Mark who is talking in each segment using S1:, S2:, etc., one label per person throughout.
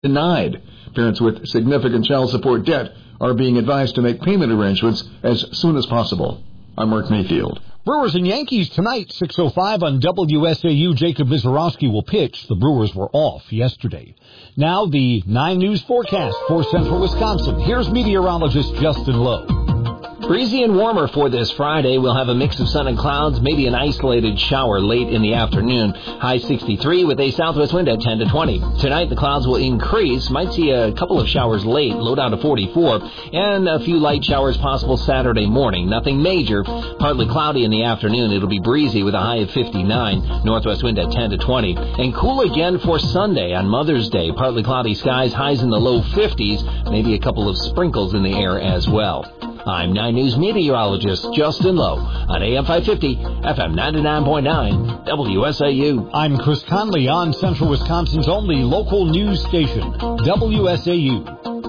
S1: denied. Parents with significant child support debt are being advised to make payment arrangements as soon as possible. I'm Mark Mayfield.
S2: Brewers and Yankees tonight, 6:05 on WSAU. Jacob Vizorowski will pitch. The Brewers were off yesterday. Now the 9 News forecast for central Wisconsin. Here's meteorologist Justin Lowe.
S3: Breezy and warmer for this Friday. We'll have a mix of sun and clouds, maybe an isolated shower late in the afternoon. High 63 with a southwest wind at 10 to 20. Tonight the clouds will increase. Might see a couple of showers late, low down to 44, and a few light showers possible Saturday morning. Nothing major. Partly cloudy in the afternoon. It'll be breezy with a high of 59. Northwest wind at 10 to 20. And cool again for Sunday on Mother's Day. Partly cloudy skies, highs in the low 50s. Maybe a couple of sprinkles in the air as well. I'm 9 News meteorologist Justin Lowe on AM 550, FM 99.9, WSAU.
S2: I'm Chris Conley on Central Wisconsin's only local news station, WSAU.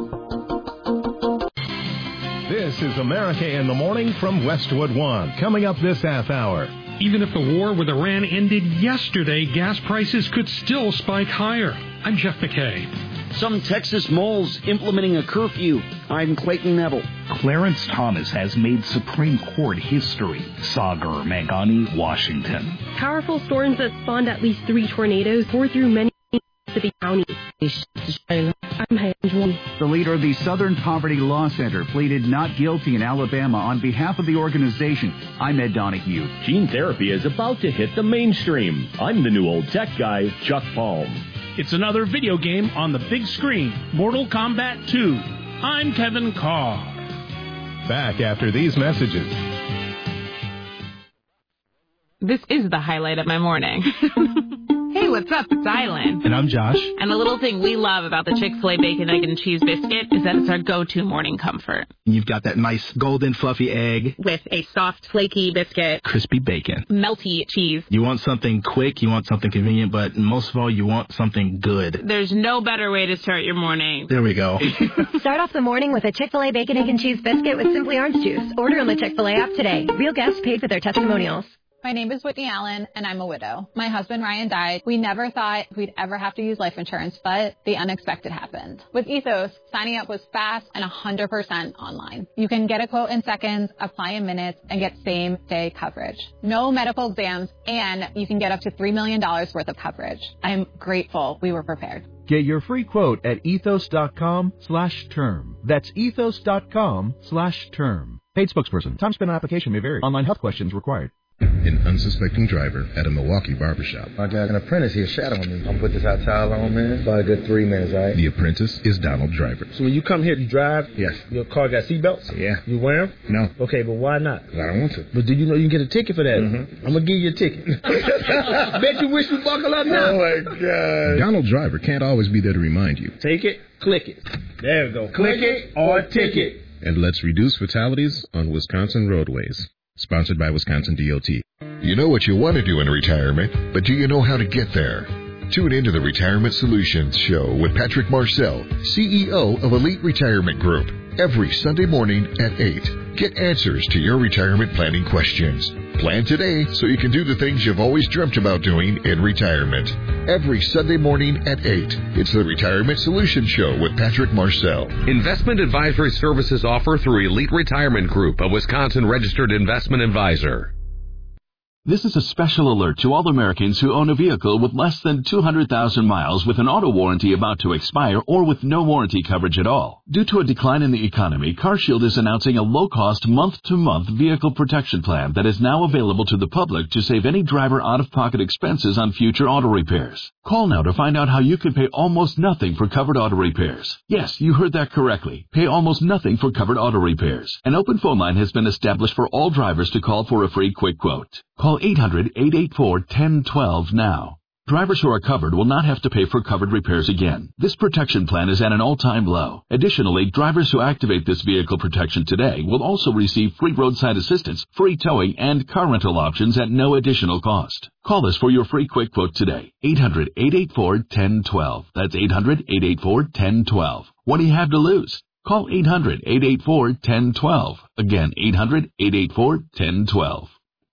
S4: This is America in the Morning from Westwood One. Coming up this half hour.
S5: Even if the war with Iran ended yesterday, gas prices could still spike higher. I'm Jeff McKay.
S6: Some Texas malls implementing a curfew. I'm Clayton Neville.
S7: Clarence Thomas has made Supreme Court history. Sagar Meghani, Washington.
S8: Powerful storms that spawned at least 3 tornadoes tore through many Mississippi counties. I'm Angela.
S9: The leader of the Southern Poverty Law Center pleaded not guilty in Alabama on behalf of the organization. I'm Ed Donahue.
S10: Gene therapy is about to hit the mainstream. I'm the new old tech guy, Chuck Palm.
S11: It's another video game on the big screen, Mortal Kombat 2. I'm Kevin Carr.
S4: Back after these messages.
S12: This is the highlight of my morning. Hey, what's up? It's Island.
S13: And I'm Josh.
S12: And the little thing we love about the Chick-fil-A Bacon, Egg, and Cheese Biscuit is that it's our go-to morning comfort.
S13: You've got that nice golden fluffy egg.
S12: With a soft, flaky biscuit.
S13: Crispy bacon.
S12: Melty cheese.
S13: You want something quick, you want something convenient, but most of all, you want something good.
S12: There's no better way to start your morning.
S13: There we go.
S14: Start off the morning with a Chick-fil-A Bacon, Egg, and Cheese Biscuit with Simply Orange Juice. Order on the Chick-fil-A app today. Real guests paid for their testimonials.
S15: My name is Whitney Allen, and I'm a widow. My husband, Ryan, died. We never thought we'd ever have to use life insurance, but the unexpected happened. With Ethos, signing up was fast and 100% online. You can get a quote in seconds, apply in minutes, and get same-day coverage. No medical exams, and you can get up to $3 million worth of coverage. I'm grateful we were prepared.
S16: Get your free quote at ethos.com/term. That's ethos.com/term. Paid spokesperson. Time spent on application may vary. Online health questions required.
S17: An unsuspecting driver at a Milwaukee barbershop.
S18: I got an apprentice here shadowing me. I'm gonna put this hot towel on, man. About a good 3 minutes, all right?
S17: The apprentice is Donald Driver.
S18: So when you come here to drive,
S17: yes,
S18: your car got seatbelts?
S17: Yeah.
S18: You wear them?
S17: No.
S18: Okay, but why not?
S17: I don't want to.
S18: But do you know you can get a ticket for that? Mm-hmm. I'm gonna give you a ticket. Bet you wish you buckle up now.
S17: Oh my God. Donald Driver can't always be there to remind you.
S18: Take it, click it. There we go. Click it or ticket.
S17: And let's reduce fatalities on Wisconsin roadways. Sponsored by Wisconsin DOT.
S19: You know what you want to do in retirement, but do you know how to get there? Tune into the Retirement Solutions Show with Patrick Marcel, CEO of Elite Retirement Group, every Sunday morning at 8. Get answers to your retirement planning questions. Plan today so you can do the things you've always dreamt about doing in retirement. Every Sunday morning at 8. It's the Retirement Solutions Show with Patrick Marcel.
S20: Investment advisory services offered through Elite Retirement Group, a Wisconsin registered investment advisor.
S21: This is a special alert to all Americans who own a vehicle with less than 200,000 miles with an auto warranty about to expire or with no warranty coverage at all. Due to a decline in the economy, CarShield is announcing a low-cost month-to-month vehicle protection plan that is now available to the public to save any driver out-of-pocket expenses on future auto repairs. Call now to find out how you can pay almost nothing for covered auto repairs. Yes, you heard that correctly. Pay almost nothing for covered auto repairs. An open phone line has been established for all drivers to call for a free quick quote. Call 800-884-1012 now. Drivers who are covered will not have to pay for covered repairs again. This protection plan is at an all-time low. Additionally, drivers who activate this vehicle protection today will also receive free roadside assistance, free towing, and car rental options at no additional cost. Call us for your free quick quote today. 800-884-1012. That's 800-884-1012. What do you have to lose? Call 800-884-1012. Again, 800-884-1012.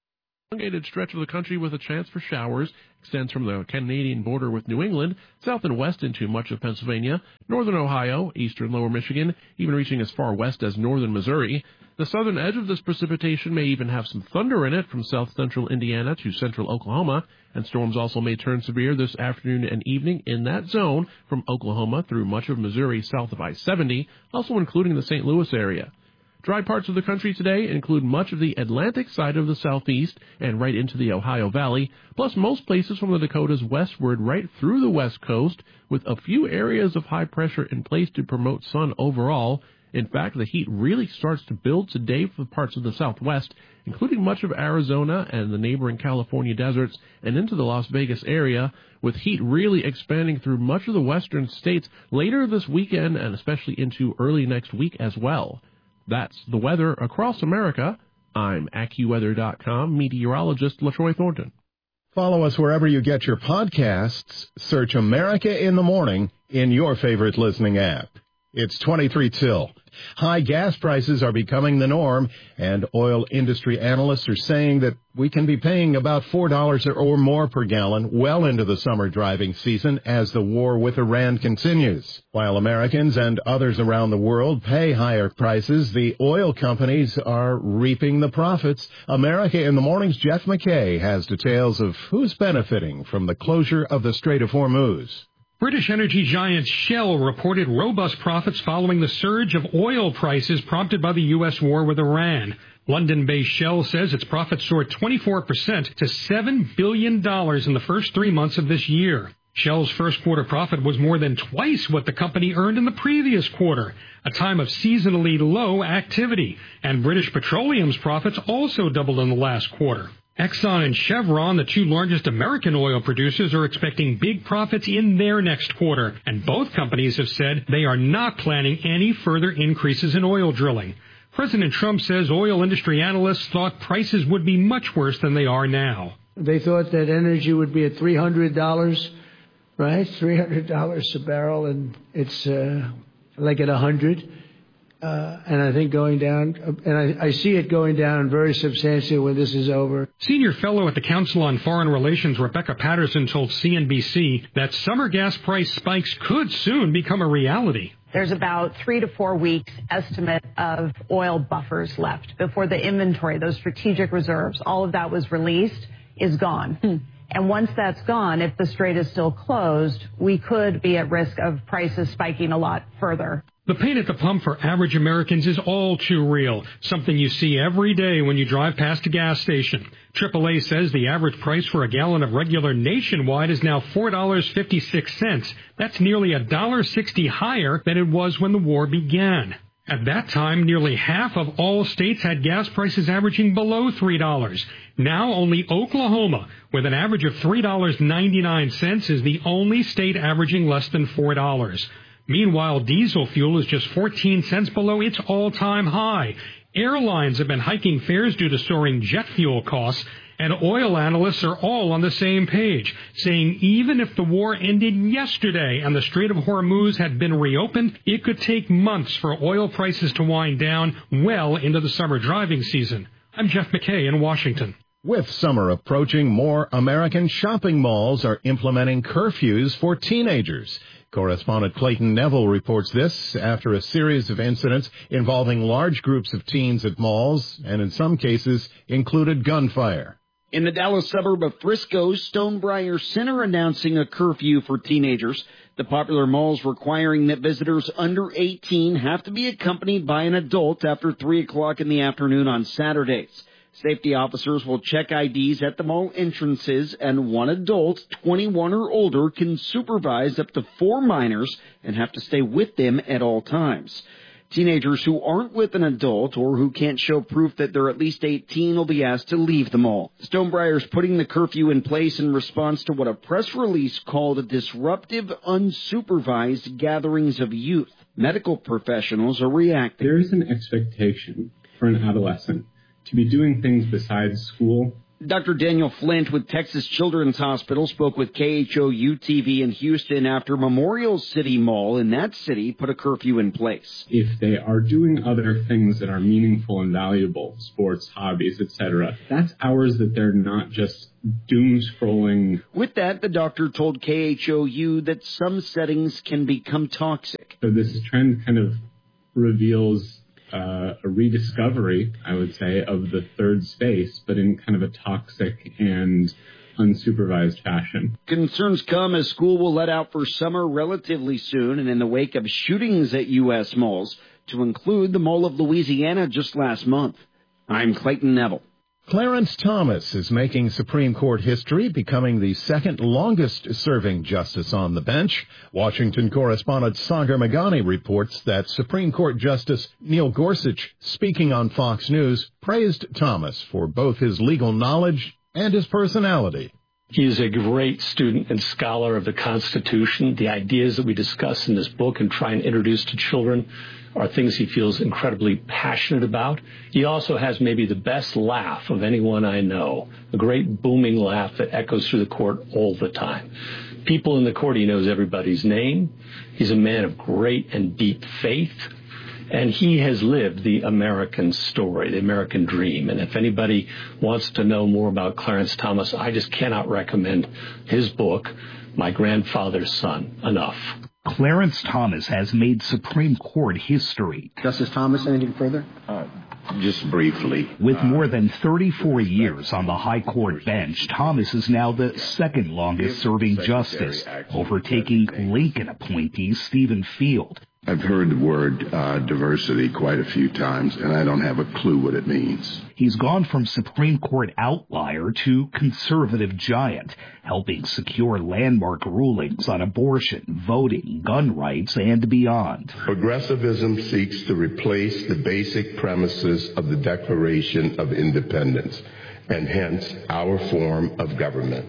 S1: elongated stretch of the country with a chance for showers extends from the Canadian border with New England, south and west into much of Pennsylvania, northern Ohio, eastern lower Michigan, even reaching as far west as northern Missouri. The southern edge of this precipitation may even have some thunder in it from south-central Indiana to central Oklahoma, and storms also may turn severe this afternoon and evening in that zone from Oklahoma through much of Missouri south of I-70, also including the St. Louis area. Dry parts of the country today include much of the Atlantic side of the southeast and right into the Ohio Valley, plus most places from the Dakotas westward right through the west coast, with a few areas of high pressure in place to promote sun overall. In fact, the heat really starts to build today for parts of the southwest, including much of Arizona and the neighboring California deserts and into the Las Vegas area, with heat really expanding through much of the western states later this weekend and especially into early next week as well. That's the weather across America. I'm AccuWeather.com meteorologist LaTroy Thornton.
S4: Follow us wherever you get your podcasts. Search America in the Morning in your favorite listening app. It's 23 till. High gas prices are becoming the norm, and oil industry analysts are saying that we can be paying about $4 or more per gallon well into the summer driving season as the war with Iran continues. While Americans and others around the world pay higher prices, the oil companies are reaping the profits. America in the Morning's Jeff McKay has details of who's benefiting from the closure of the Strait of Hormuz.
S5: British energy giant Shell reported robust profits following the surge of oil prices prompted by the U.S. war with Iran. London-based Shell says its profits soared 24% to $7 billion in the first 3 months of this year. Shell's first quarter profit was more than twice what the company earned in the previous quarter, a time of seasonally low activity. And British Petroleum's profits also doubled in the last quarter. Exxon and Chevron, the two largest American oil producers, are expecting big profits in their next quarter, and both companies have said they are not planning any further increases in oil drilling. President Trump says oil industry analysts thought prices would be much worse than they are now.
S22: They thought that energy would be at $300, right? $300 a barrel, and it's like at $100. And I think going down, and I see it going down very substantially when this is over.
S5: Senior fellow at the Council on Foreign Relations, Rebecca Patterson, told CNBC that summer gas price spikes could soon become a reality.
S23: There's about 3 to 4 weeks estimate of oil buffers left before the inventory, those strategic reserves, all of that was released, is gone. And once that's gone, if the strait is still closed, we could be at risk of prices spiking a lot further.
S5: The pain at the pump for average Americans is all too real, something you see every day when you drive past a gas station. AAA says the average price for a gallon of regular nationwide is now $4.56. That's nearly $1.60 higher than it was when the war began. At that time, nearly half of all states had gas prices averaging below $3. Now only Oklahoma, with an average of $3.99, is the only state averaging less than $4. Meanwhile, diesel fuel is just 14 cents below its all-time high. Airlines have been hiking fares due to soaring jet fuel costs, and oil analysts are all on the same page, saying even if the war ended yesterday and the Strait of Hormuz had been reopened, it could take months for oil prices to wind down well into the summer driving season. I'm Jeff McKay in Washington.
S4: With summer approaching, more American shopping malls are implementing curfews for teenagers. Correspondent Clayton Neville reports this after a series of incidents involving large groups of teens at malls and in some cases included gunfire.
S6: In the Dallas suburb of Frisco, Stonebriar Center announcing a curfew for teenagers. The popular malls requiring that visitors under 18 have to be accompanied by an adult after 3 o'clock in the afternoon on Saturdays. Safety officers will check IDs at the mall entrances, and one adult, 21 or older, can supervise up to 4 minors and have to stay with them at all times. Teenagers who aren't with an adult or who can't show proof that they're at least 18 will be asked to leave the mall. Stonebriar's putting the curfew in place in response to what a press release called disruptive, unsupervised gatherings of youth. Medical professionals are reacting.
S24: There is an expectation for an adolescent to be doing things besides school
S6: Dr. Daniel Flint with Texas Children's Hospital spoke with KHOU-TV in Houston after Memorial City Mall in that city put a curfew in place.
S2: If they are doing other things that are meaningful and valuable, sports, hobbies, etc., that's hours that they're not just doom scrolling.
S6: With that, the doctor told KHOU that some settings can become toxic.
S2: So this trend kind of reveals a rediscovery, I would say, of the third space, but in kind of a toxic and unsupervised fashion.
S6: Concerns come as school will let out for summer relatively soon and in the wake of shootings at U.S. malls, to include the Mall of Louisiana just last month. I'm Clayton Neville.
S4: Clarence Thomas is making Supreme Court history, becoming the second longest-serving justice on the bench. Washington correspondent Sagar Meghani reports that Supreme Court Justice Neil Gorsuch, speaking on Fox News, praised Thomas for both his legal knowledge and his personality.
S3: He is a great student and scholar of the Constitution. The ideas that we discuss in this book and try and introduce to children are things he feels incredibly passionate about. He also has maybe the best laugh of anyone I know, a great booming laugh that echoes through the court all the time. People in the court, he knows everybody's name. He's a man of great and deep faith. And he has lived the American story, the American dream. And if anybody wants to know more about Clarence Thomas, I just cannot recommend his book, My Grandfather's Son, enough.
S7: Clarence Thomas has made Supreme Court history.
S24: Justice Thomas, anything further?
S7: Just briefly. With more than 34 years on the high court bench, Thomas is now the second longest serving justice, overtaking Lincoln appointee Stephen Field.
S25: I've heard the word diversity quite a few times, and I don't have a clue what it means.
S7: He's gone from Supreme Court outlier to conservative giant, helping secure landmark rulings on abortion, voting, gun rights, and beyond.
S25: Progressivism seeks to replace the basic premises of the Declaration of Independence, and hence our form of government.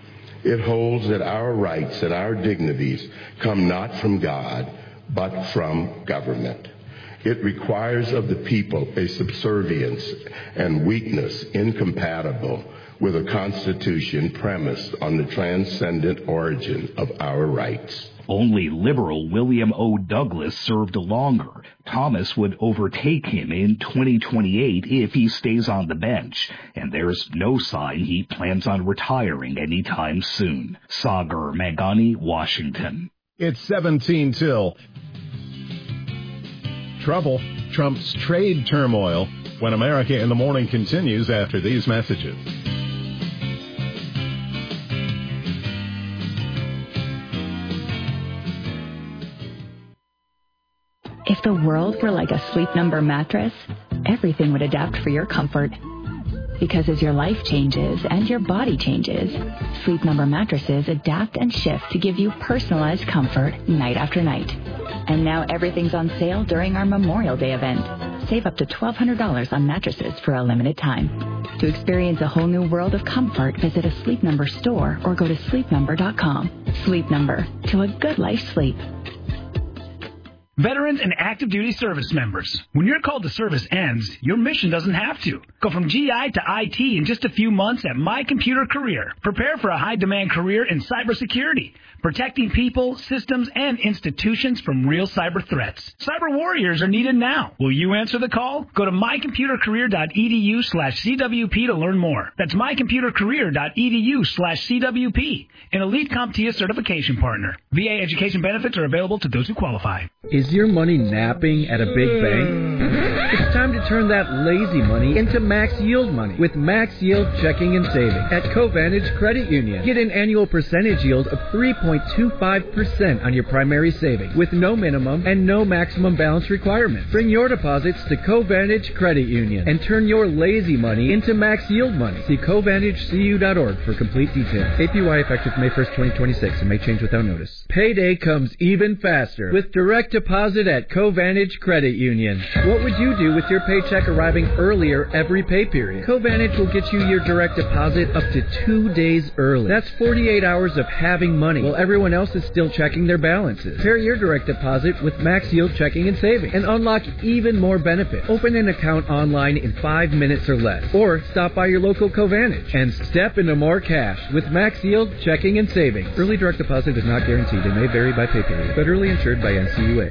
S25: It holds that our rights and our dignities come not from God, but from government. It requires of the people a subservience and weakness incompatible with a constitution premised on the transcendent origin of our rights.
S7: Only liberal William O. Douglas served longer. Thomas would overtake him in 2028 if he stays on the bench, and there's no sign he plans on retiring anytime soon. Sagar Meghani, Washington.
S4: It's 17 till. Trouble trumps trade turmoil when America in the Morning continues after these messages.
S26: If the world were like a Sleep Number mattress, everything would adapt for your comfort. Because as your life changes and your body changes, Sleep Number mattresses adapt and shift to give you personalized comfort night after night. And now everything's on sale during our Memorial Day event. Save up to $1,200 on mattresses for a limited time. To experience a whole new world of comfort, visit a Sleep Number store or go to sleepnumber.com. Sleep Number, to a good life sleep.
S11: Veterans and active duty service members, when your call to service ends, your mission doesn't have to. Go from GI to IT in just a few months at My Computer Career. Prepare for a high-demand career in cybersecurity, protecting people, systems, and institutions from real cyber threats. Cyber warriors are needed now. Will you answer the call? Go to mycomputercareer.edu/CWP to learn more. That's mycomputercareer.edu/CWP, an elite CompTIA certification partner. VA education benefits are available to those who qualify.
S27: Is your money napping at a big bank? It's time to turn that lazy money into max yield money with Max Yield Checking and Saving at Covantage Credit Union. Get an annual percentage yield of 3.25% on your primary savings with no minimum and no maximum balance requirement. Bring your deposits to Covantage Credit Union and turn your lazy money into max yield money. See CovantageCU.org for complete details. APY effective May 1st, 2026 and may change without notice. Payday comes even faster with direct deposit at Covantage Credit Union. What would you do with your paycheck arriving earlier every pay period? Covantage will get you your direct deposit up to 2 days early. That's 48 hours of having money while everyone else is still checking their balances. Pair your direct deposit with Max Yield Checking and Savings and unlock even more benefits. Open an account online in 5 minutes or less. Or stop by your local Covantage and step into more cash with Max Yield Checking and Savings. Early direct deposit is not guaranteed and may vary by pay period. Federally insured by NCUA.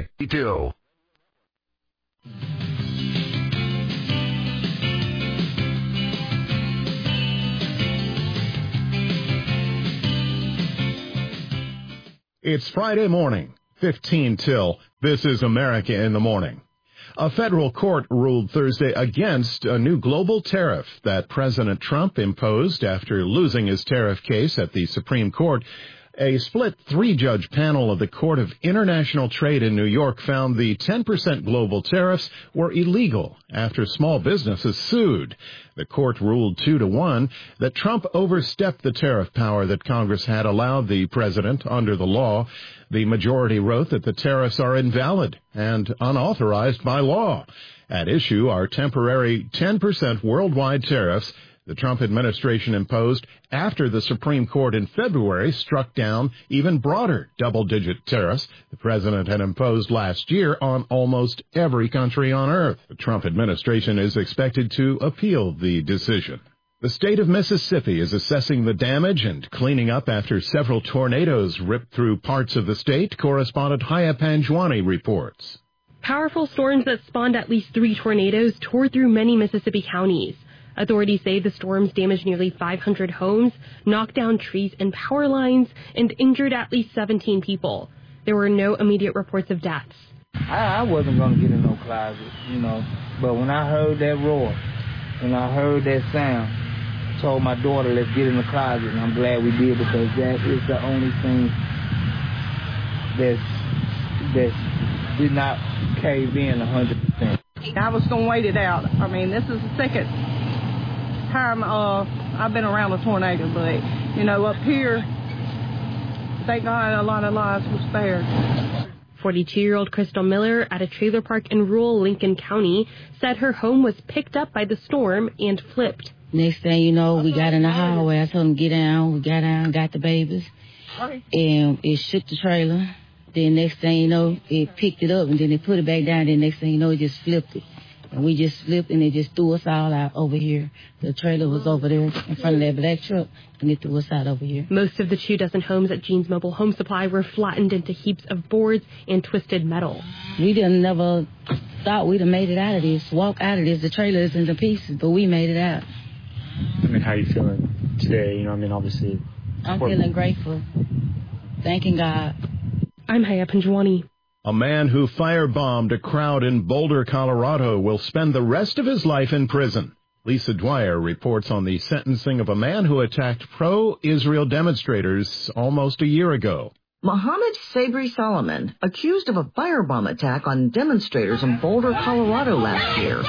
S4: It's Friday morning, 15 till. This is America in the Morning. A federal court ruled Thursday against a new global tariff that President Trump imposed after losing his tariff case at the Supreme Court. A split three-judge panel of the Court of International Trade in New York found the 10% global tariffs were illegal after small businesses sued. The court ruled 2-1 that Trump overstepped the tariff power that Congress had allowed the president under the law. The majority wrote that the tariffs are invalid and unauthorized by law. At issue are temporary 10% worldwide tariffs the Trump administration imposed after the Supreme Court in February struck down even broader double-digit tariffs the president had imposed last year on almost every country on earth. The Trump administration is expected to appeal the decision. The state of Mississippi is assessing the damage and cleaning up after several tornadoes ripped through parts of the state. Correspondent Haya Panjwani reports.
S8: Powerful storms that spawned at least 3 tornadoes tore through many Mississippi counties. Authorities say the storms damaged nearly 500 homes, knocked down trees and power lines, and injured at least 17 people. There were no immediate reports of deaths.
S9: I wasn't going to get in no closet, but when I heard that roar, when I heard that sound, I told my daughter, let's get in the closet, and I'm glad we did because that is the only thing that did not cave in 100%.
S10: I was going to wait it out. I mean, this is the second time I've been around a tornado, but, up here, thank God a lot of lives were spared.
S8: 42-year-old Crystal Miller at a trailer park in rural Lincoln County said her home was picked up by the storm and flipped.
S12: Next thing you know, we got in the hallway. I told them get down. We got down, got the babies, and it shook the trailer. Then next thing you know, it picked it up, and then it put it back down. Then next thing you know, it just flipped it. And we just flipped, and it just threw us all out over here. The trailer was over there in front of that black truck, and it threw us out over here.
S8: Most of the 24 homes at Jean's Mobile Home Supply were flattened into heaps of boards and twisted metal.
S12: We never thought we'd have made it out of this, walk out of this. The trailer is into pieces, but we made it out.
S13: How are you feeling today? Obviously.
S12: I'm feeling grateful. Thanking God.
S8: I'm Haya Panjwani.
S4: A man who firebombed a crowd in Boulder, Colorado will spend the rest of his life in prison. Lisa Dwyer reports on the sentencing of a man who attacked pro-Israel demonstrators almost a year ago.
S14: Mohammed Sabri Solomon, accused of a firebomb attack on demonstrators in Boulder, Colorado last year,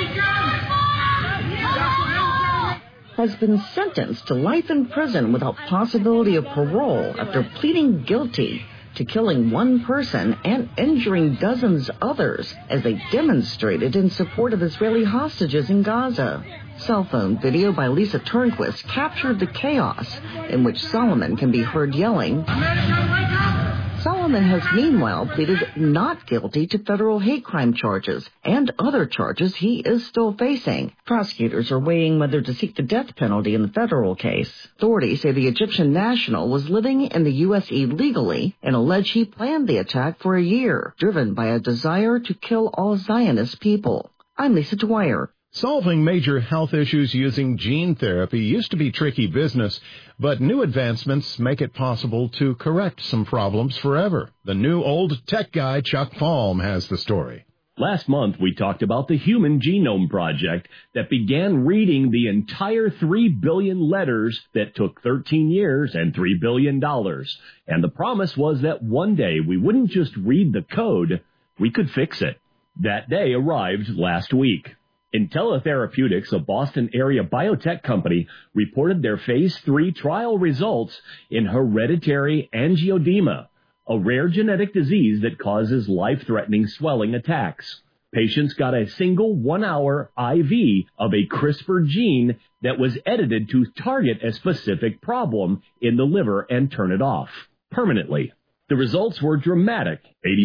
S14: has been sentenced to life in prison without possibility of parole after pleading guilty to killing one person and injuring dozens others as they demonstrated in support of Israeli hostages in Gaza. Cell phone video by Lisa Turnquist captured the chaos in which Solomon can be heard yelling. Solomon has meanwhile pleaded not guilty to federal hate crime charges and other charges he is still facing. Prosecutors are weighing whether to seek the death penalty in the federal case. Authorities say the Egyptian national was living in the U.S. illegally and allege he planned the attack for a year, driven by a desire to kill all Zionist people. I'm Lisa Dwyer.
S4: Solving major health issues using gene therapy used to be tricky business, but new advancements make it possible to correct some problems forever. The new old tech guy, Chuck Palm, has the story.
S24: Last month, we talked about the Human Genome Project that began reading the entire 3 billion letters that took 13 years and $3 billion. And the promise was that one day we wouldn't just read the code, we could fix it. That day arrived last week. IntelliTherapeutics, a Boston-area biotech company, reported their Phase 3 trial results in hereditary angioedema, a rare genetic disease that causes life-threatening swelling attacks. Patients got a single 1-hour IV of a CRISPR gene that was edited to target a specific problem in the liver and turn it off permanently. The results were dramatic,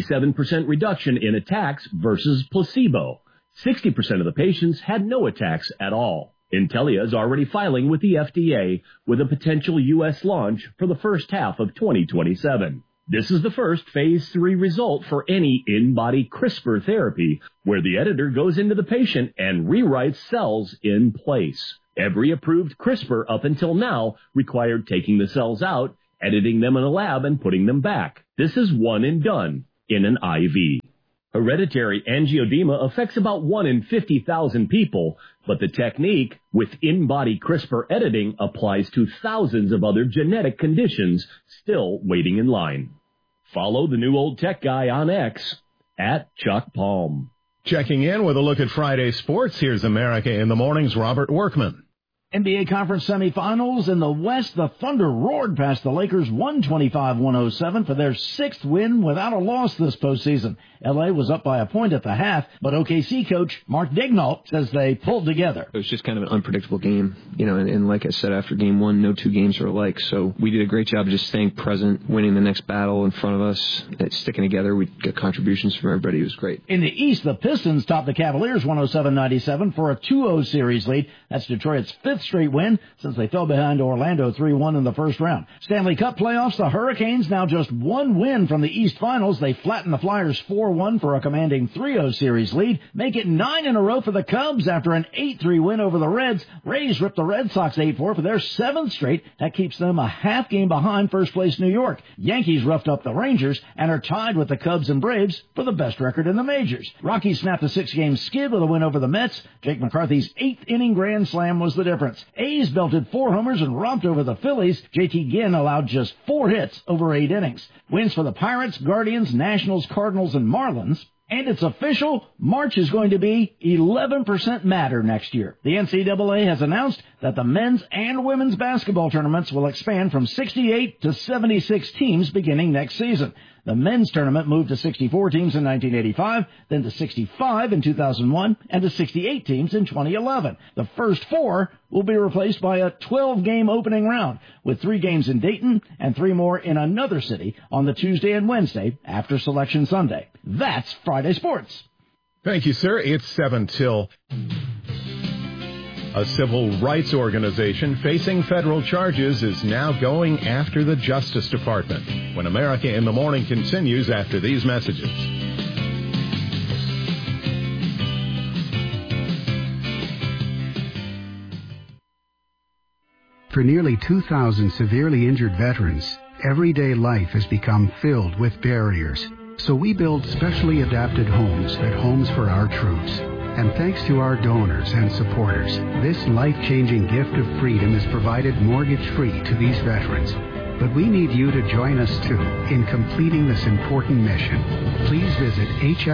S24: 87% reduction in attacks versus placebo. 60% of the patients had no attacks at all. Intellia is already filing with the FDA with a potential U.S. launch for the first half of 2027. This is the first Phase 3 result for any in-body CRISPR therapy, where the editor goes into the patient and rewrites cells in place. Every approved CRISPR up until now required taking the cells out, editing them in a lab, and putting them back. This is one and done in an IV. Hereditary angioedema affects about 1 in 50,000 people, but the technique with in-body CRISPR editing applies to thousands of other genetic conditions still waiting in line. Follow the new old tech guy on X at Chuck Palm.
S4: Checking in with a look at Friday sports, here's America in the Morning's Robert Workman.
S15: NBA Conference semifinals in the West, the Thunder roared past the Lakers 125-107 for their 6th win without a loss this postseason. L.A. was up by a point at the half, but OKC coach Mark Daigneault says they pulled together.
S16: It was just kind of an unpredictable game, and like I said, after game one, no two games are alike. So we did a great job of just staying present, winning the next battle in front of us, sticking together. We got contributions from everybody. It was great.
S15: In the East, the Pistons topped the Cavaliers 107-97 for a 2-0 series lead. That's Detroit's 5th straight win since they fell behind Orlando 3-1 in the first round. Stanley Cup playoffs, the Hurricanes now just one win from the East Finals. They flattened the Flyers 4-1 for a commanding 3-0 series lead. Make it 9 in a row for the Cubs after an 8-3 win over the Reds. Rays ripped the Red Sox 8-4 for their 7th straight. That keeps them a half game behind first place New York. Yankees roughed up the Rangers and are tied with the Cubs and Braves for the best record in the majors. Rockies snapped a 6-game skid with a win over the Mets. Jake McCarthy's 8th inning grand slam was the difference. A's belted 4 homers and romped over the Phillies. JT Ginn allowed just 4 hits over 8 innings. Wins for the Pirates, Guardians, Nationals, Cardinals, and Marlins. And it's official, March is going to be 11% madder next year. The NCAA has announced that the men's and women's basketball tournaments will expand from 68 to 76 teams beginning next season. The men's tournament moved to 64 teams in 1985, then to 65 in 2001, and to 68 teams in 2011. The first 4 will be replaced by a 12-game opening round, with 3 games in Dayton and 3 more in another city on the Tuesday and Wednesday after Selection Sunday. That's Friday Sports.
S4: Thank you, sir. It's 7 till. A civil rights organization facing federal charges is now going after the Justice Department. When America in the Morning continues after these messages.
S17: For nearly 2,000 severely injured veterans, everyday life has become filled with barriers. So we build specially adapted homes at Homes for Our Troops. And thanks to our donors and supporters, this life-changing gift of freedom is provided mortgage-free to these veterans. But we need you to join us, too, in completing this important mission. Please visit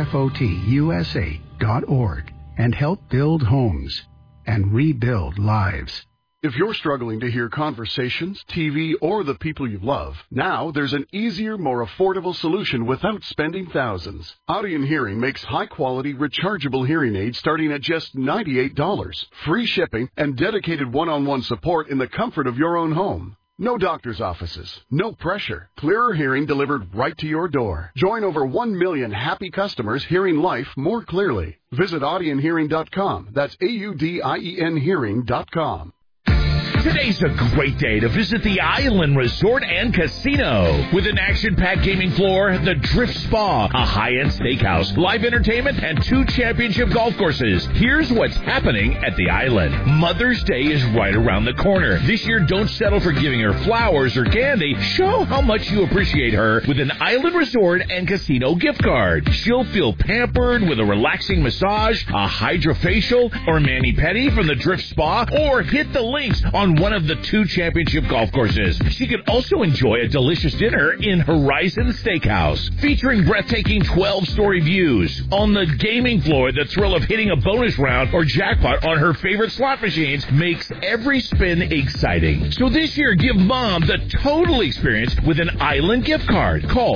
S17: hfotusa.org and help build homes and rebuild lives.
S18: If you're struggling to hear conversations, TV, or the people you love, now there's an easier, more affordable solution without spending thousands. Audien Hearing makes high-quality, rechargeable hearing aids starting at just $98. Free shipping and dedicated one-on-one support in the comfort of your own home. No doctor's offices, no pressure. Clearer hearing delivered right to your door. Join over 1 million happy customers hearing life more clearly. Visit AudienHearing.com. That's AUDIEN Hearing.com.
S19: Today's a great day to visit the Island Resort and Casino. With an action-packed gaming floor, the Drift Spa, a high-end steakhouse, live entertainment, and 2 championship golf courses. Here's what's happening at the Island. Mother's Day is right around the corner. This year, don't settle for giving her flowers or candy. Show how much you appreciate her with an Island Resort and Casino gift card. She'll feel pampered with a relaxing massage, a hydrofacial, or mani-pedi from the Drift Spa, or hit the links on on one of the 2 championship golf courses. She could also enjoy a delicious dinner in Horizon Steakhouse, featuring breathtaking 12-story views. On the gaming floor, the thrill of hitting a bonus round or jackpot on her favorite slot machines makes every spin exciting. So this year, give Mom the total experience with an Island gift card. Call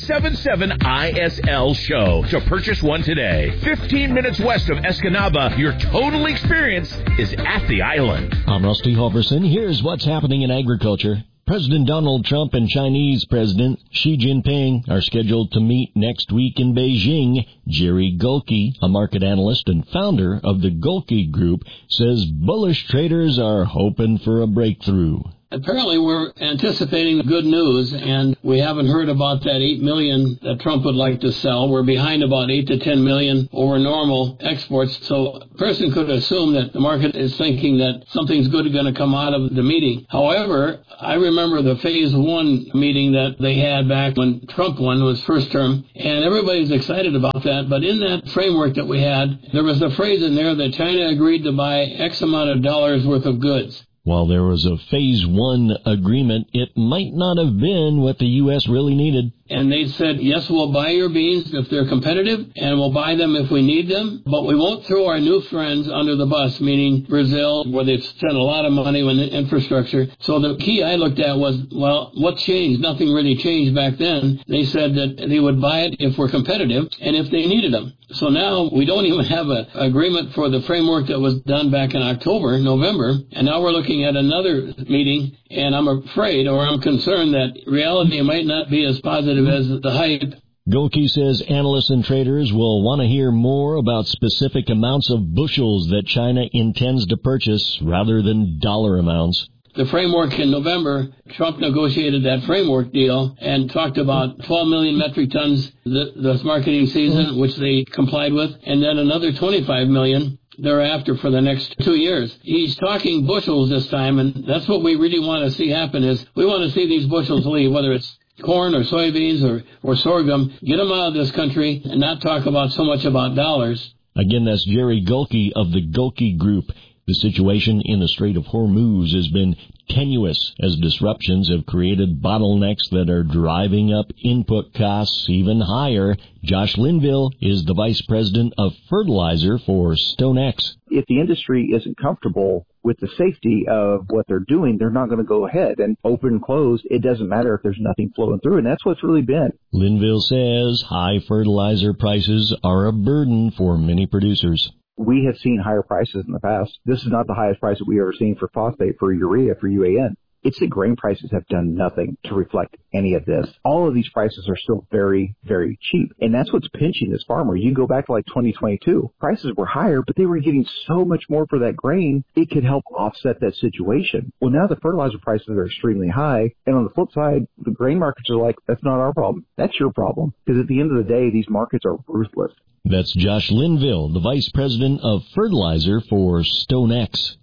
S19: 877-ISL-SHOW to purchase one today. 15 minutes west of Escanaba, your total experience is at the Island.
S1: I'm Rusty Halverson. Here's what's happening in agriculture. President Donald Trump and Chinese President Xi Jinping are scheduled to meet next week in Beijing. Jerry Gulke, a market analyst and founder of the Gulke Group, says bullish traders are hoping for a breakthrough.
S2: Apparently, we're anticipating good news, and we haven't heard about that 8 million that Trump would like to sell. We're behind about 8 to 10 million over normal exports, so a person could assume that the market is thinking that something's good going to come out of the meeting. However, I remember the Phase 1 meeting that they had back when Trump won his first term, and everybody's excited about that, but in that framework that we had, there was a phrase in there that China agreed to buy X amount of dollars worth of goods.
S1: While there was a Phase 1 agreement, it might not have been what the U.S. really needed.
S2: And they said, yes, we'll buy your beans if they're competitive, and we'll buy them if we need them, but we won't throw our new friends under the bus, meaning Brazil, where they've spent a lot of money on infrastructure. So the key I looked at was, well, what changed? Nothing really changed back then. They said that they would buy it if we're competitive and if they needed them. So now we don't even have an agreement for the framework that was done back in November, and now we're looking at another meeting, and I'm afraid, or I'm concerned that reality might not be as positive as the hype.
S1: Gulke says analysts and traders will want to hear more about specific amounts of bushels that China intends to purchase rather than dollar amounts.
S2: The framework in November, Trump negotiated that framework deal and talked about 12 million metric tons this marketing season, which they complied with, and then another 25 million thereafter for the next 2 years. He's talking bushels this time, and that's what we really want to see happen is we want to see these bushels leave, whether it's corn or soybeans or sorghum, get them out of this country and not talk about so much about dollars.
S1: Again, that's Jerry Gulke of the Gulke Group. The situation in the Strait of Hormuz has been tenuous as disruptions have created bottlenecks that are driving up input costs even higher. Josh Linville is the vice president of fertilizer for StoneX.
S5: If the industry isn't comfortable with the safety of what they're doing, they're not going to go ahead. And open, closed, it doesn't matter if there's nothing flowing through. And that's what's really been.
S1: Linville says high fertilizer prices are a burden for many producers.
S5: We have seen higher prices in the past. This is not the highest price that we've ever seen for phosphate, for urea, for UAN. It's that grain prices have done nothing to reflect any of this. All of these prices are still very, very cheap. And that's what's pinching this farmer. You can go back to like 2022. Prices were higher, but they were getting so much more for that grain, it could help offset that situation. Well, now the fertilizer prices are extremely high. And on the flip side, the grain markets are like, that's not our problem. That's your problem. Because at the end of the day, these markets are ruthless.
S1: That's Josh Linville, the vice president of fertilizer for StoneX.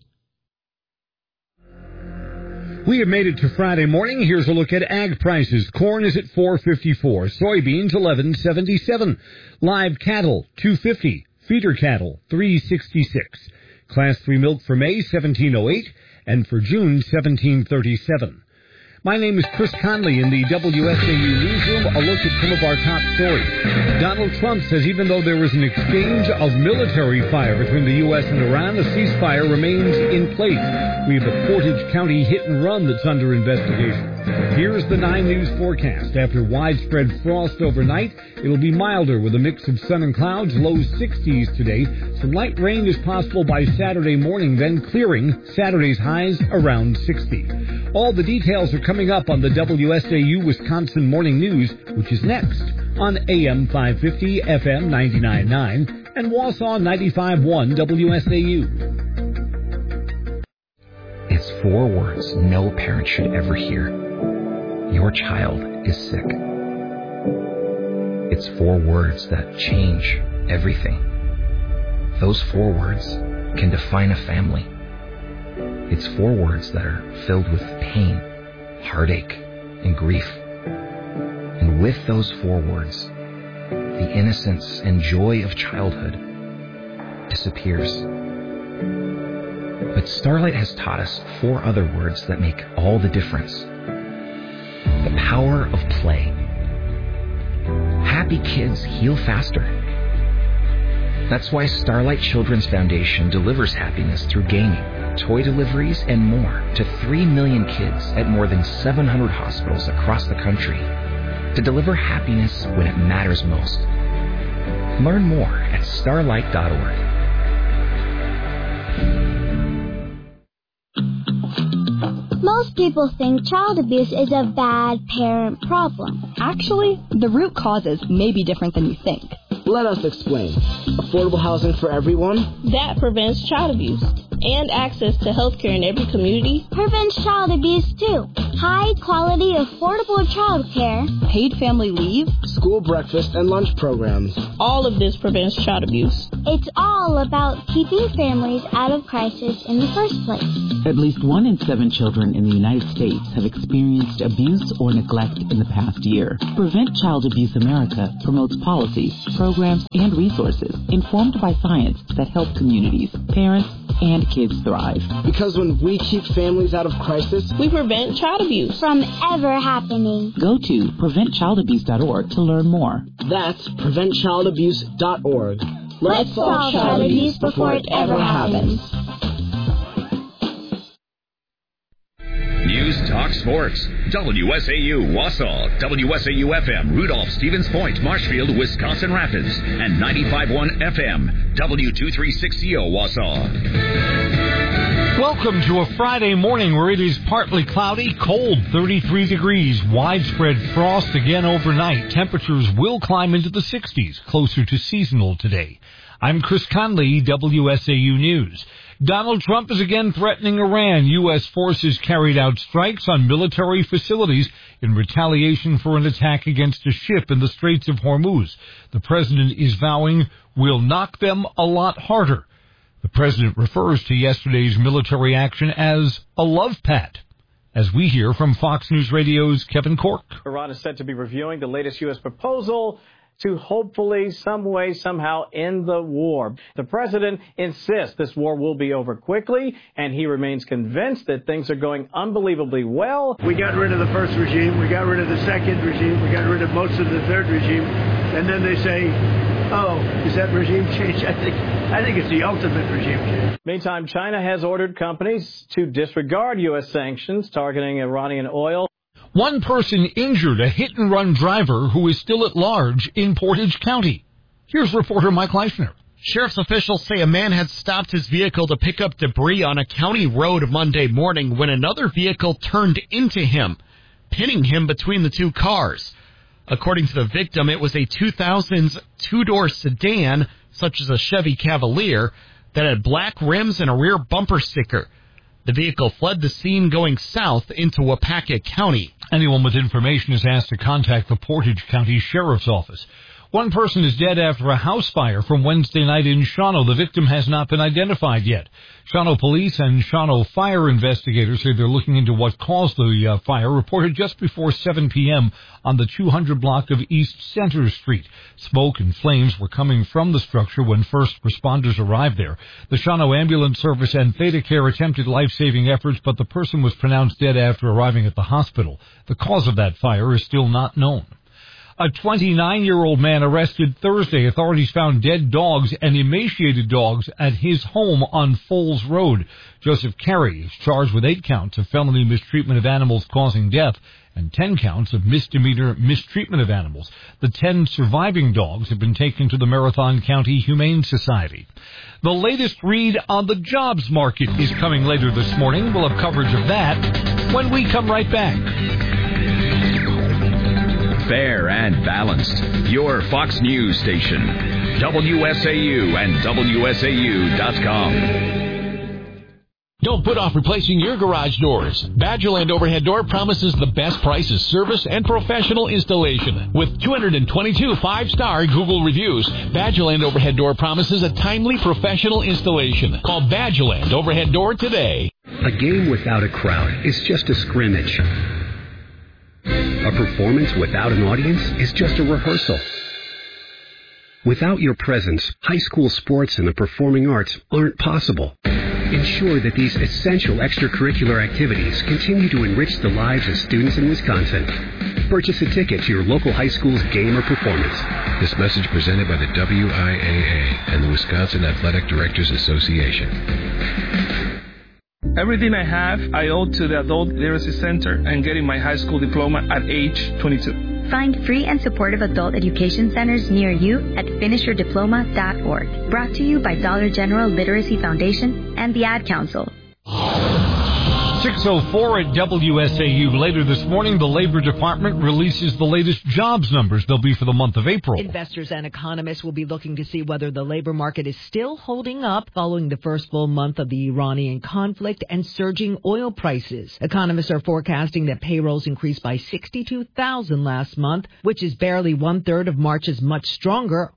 S20: We have made it to Friday morning. Here's a look at ag prices. Corn is at $4.54. Soybeans, $11.77. Live cattle, $2.50. Feeder cattle, $3.66. Class 3 milk for May, $17.08. And for June, $17.37. My name is Chris Conley in the WSAU Newsroom. A look at some of our top stories. Donald Trump says even though there was an exchange of military fire between the U.S. and Iran, the ceasefire remains in place. We have the Portage County hit and run that's under investigation. Here's the 9 News forecast. After widespread frost overnight, it'll be milder with a mix of sun and clouds, low 60s today. Some light rain is possible by Saturday morning, then clearing. Saturday's highs around 60. All the details are coming up on the WSAU Wisconsin Morning News, which is next on AM 550, FM 99.9, and Wausau 95.1 WSAU.
S21: It's 4 words no parent should ever hear. Your child is sick. It's 4 words that change everything. Those 4 words can define a family. It's 4 words that are filled with pain, heartache, and grief. And with those 4 words, the innocence and joy of childhood disappears. But Starlight has taught us 4 other words that make all the difference. The power of play. Happy kids heal faster. That's why Starlight Children's Foundation delivers happiness through gaming, toy deliveries, and more to 3 million kids at more than 700 hospitals across the country to deliver happiness when it matters most. Learn more at starlight.org.
S3: Most people think child abuse is a bad parent problem.
S6: Actually, the root causes may be different than you think.
S7: Let us explain. Affordable housing for everyone?
S6: That prevents child abuse. And access to health care in every community
S3: prevents child abuse too. High quality, affordable child care,
S6: paid family leave,
S7: school breakfast and lunch programs.
S6: All of this prevents child abuse.
S3: It's all about keeping families out of crisis in the first place.
S22: At least 1 in 7 children in the United States have experienced abuse or neglect in the past year. Prevent Child Abuse America promotes policies, programs, and resources informed by science that help communities, parents, and kids thrive.
S7: Because when we keep families out of crisis,
S6: we prevent child abuse
S3: from ever happening.
S22: Go to preventchildabuse.org to learn more.
S7: That's preventchildabuse.org.
S3: Let's solve child abuse before it ever happens.
S19: News Talk Sports. WSAU Wausau, WSAU FM Rudolph, Stevens Point, Marshfield, Wisconsin Rapids, and 95.1 FM W236CO Wausau.
S20: Welcome to a Friday morning where it is partly cloudy, cold, 33 degrees, widespread frost again overnight. Temperatures will climb into the 60s, closer to seasonal today. I'm Chris Conley, WSAU News. Donald Trump is again threatening Iran. U.S. forces carried out strikes on military facilities in retaliation for an attack against a ship in the Straits of Hormuz. The president is vowing we'll knock them a lot harder. The president refers to yesterday's military action as a love pat. As we hear from Fox News Radio's Kevin Cork.
S23: Iran is said to be reviewing the latest U.S. proposal to hopefully some way, somehow end the war. The president insists this war will be over quickly, and he remains convinced that things are going unbelievably well.
S25: We got rid of the first regime. We got rid of the second regime. We got rid of most of the third regime. And then they say, oh, is that regime change? I think it's the ultimate regime change.
S23: Meantime, China has ordered companies to disregard U.S. sanctions targeting Iranian oil.
S20: One person injured, a hit-and-run driver who is still at large in Portage County. Here's reporter Mike Leishner.
S26: Sheriff's officials say a man had stopped his vehicle to pick up debris on a county road Monday morning when another vehicle turned into him, pinning him between the two cars. According to the victim, it was a 2000s two-door sedan, such as a Chevy Cavalier, that had black rims and a rear bumper sticker. The vehicle fled the scene going south into Waupaca County.
S20: Anyone with information is asked to contact the Portage County Sheriff's Office. One person is dead after a house fire from Wednesday night in Shawano. The victim has not been identified yet. Shawano police and Shawano fire investigators say they're looking into what caused the fire, reported just before 7 p.m. on the 200 block of East Center Street. Smoke and flames were coming from the structure when first responders arrived there. The Shawano Ambulance Service and Theta Care attempted life-saving efforts, but the person was pronounced dead after arriving at the hospital. The cause of that fire is still not known. A 29-year-old man arrested Thursday. Authorities found dead dogs and emaciated dogs at his home on Foles Road. Joseph Carey is charged with 8 counts of felony mistreatment of animals causing death and 10 counts of misdemeanor mistreatment of animals. The 10 surviving dogs have been taken to the Marathon County Humane Society. The latest read on the jobs market is coming later this morning. We'll have coverage of that when we come right back.
S19: Fair and balanced. Your Fox News station. WSAU and WSAU.com.
S28: Don't put off replacing your garage doors. Badgerland Overhead Door promises the best prices, service, and professional installation. With 222 5-star Google reviews, Badgerland Overhead Door promises a timely professional installation. Call Badgerland Overhead Door today.
S29: A game without a crowd is just a scrimmage. A performance without an audience is just a rehearsal. Without your presence, high school sports and the performing arts aren't possible. Ensure that these essential extracurricular activities continue to enrich the lives of students in Wisconsin. Purchase a ticket to your local high school's game or performance.
S8: This message presented by the WIAA and the Wisconsin Athletic Directors Association.
S9: Everything I have, I owe to the Adult Literacy Center and getting my high school diploma at age 22.
S10: Find free and supportive adult education centers near you at finishyourdiploma.org. Brought to you by Dollar General Literacy Foundation and the Ad Council.
S20: 6:04 at WSAU. Later this morning, the Labor Department releases the latest jobs numbers. They'll be for the month of April.
S11: Investors and economists will be looking to see whether the labor market is still holding up following the first full month of the Iranian conflict and surging oil prices. Economists are forecasting that payrolls increased by 62,000 last month, which is barely one-third of March's much stronger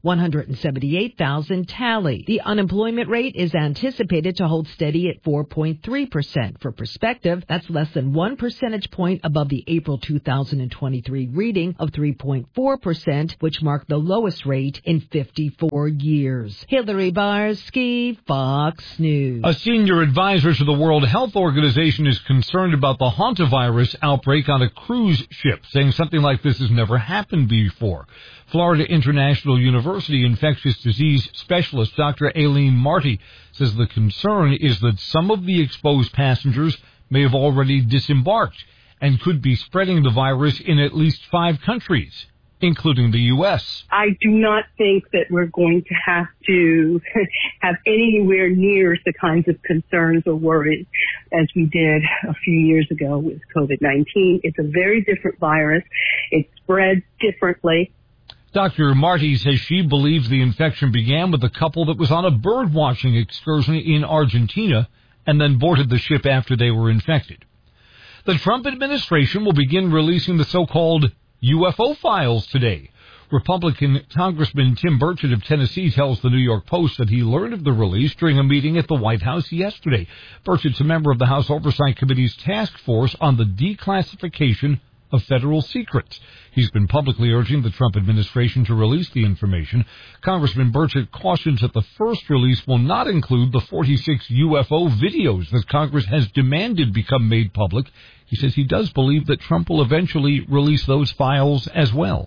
S11: 178,000 tally. The unemployment rate is anticipated to hold steady at 4.3%. For perspective, that's less than 1 percentage point above the April 2023 reading of 3.4%, which marked the lowest rate in 54 years. Hillary Barsky, Fox News.
S20: A senior advisor to the World Health Organization is concerned about the hantavirus outbreak on a cruise ship, saying something like this has never happened before. Florida International University infectious disease specialist Dr. Aileen Marty says the concern is that some of the exposed passengers may have already disembarked and could be spreading the virus in at least 5 countries, including the U.S.
S12: I do not think that we're going to have to have anywhere near the kinds of concerns or worries as we did a few years ago with COVID-19. It's a very different virus. It spreads differently.
S20: Dr. Marty says she believes the infection began with a couple that was on a bird-watching excursion in Argentina and then boarded the ship after they were infected. The Trump administration will begin releasing the so-called UFO files today. Republican Congressman Tim Burchett of Tennessee tells the New York Post that he learned of the release during a meeting at the White House yesterday. Burchett's a member of the House Oversight Committee's task force on the declassification of federal secrets. He's been publicly urging the Trump administration to release the information. Congressman Burchett cautions that the first release will not include the 46 UFO videos that Congress has demanded become made public. He says he does believe that Trump will eventually release those files as well.